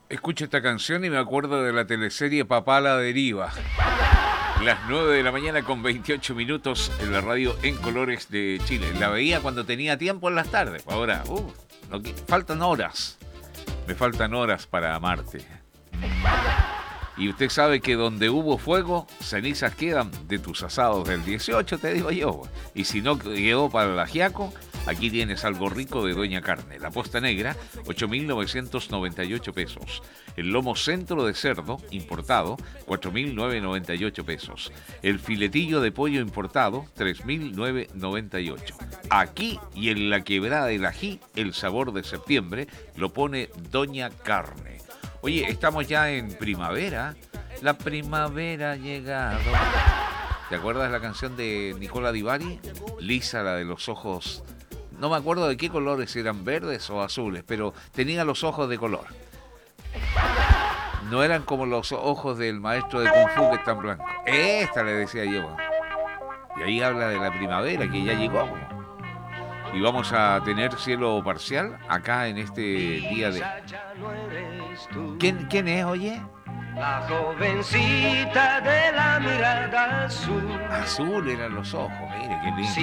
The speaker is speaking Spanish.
Escucho esta canción y me acuerdo de la teleserie Papá a la deriva. Las 9 de la mañana con 28 minutos en la radio En Colores de Chile. La veía cuando tenía tiempo en las tardes. Ahora, faltan horas. Me faltan horas para amarte. Y usted sabe que donde hubo fuego, cenizas quedan de tus asados del 18, te digo yo. Y si no quedó para el ajiaco, aquí tienes algo rico de Doña Carne. La posta negra, 8.998 pesos. El lomo centro de cerdo importado, 4.998 pesos. El filetillo de pollo importado, 3.998. Aquí y en la quebrada del ají, el sabor de septiembre lo pone Doña Carne. Oye, estamos ya en primavera. La primavera ha llegado. ¿Te acuerdas la canción de Nicola Di Bari? Lisa, la de los ojos. No me acuerdo de qué colores eran, verdes o azules, pero tenía los ojos de color. No eran como los ojos del maestro de Kung Fu que están blancos. Esta le decía yo. Y ahí habla de la primavera que ya llegó. Y vamos a tener cielo parcial acá en este día de... ¿Quién es, oye? La jovencita de la mirada azul. Azul eran los ojos, mire, qué lindo.